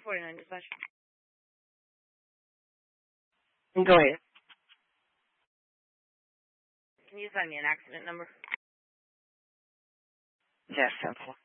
49 dispatch. Go ahead. Can you find me an accident number? Yes, simple.